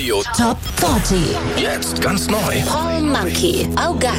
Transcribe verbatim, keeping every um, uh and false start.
Radio Top vierzig. Jetzt ganz neu. Paul Monkey, August.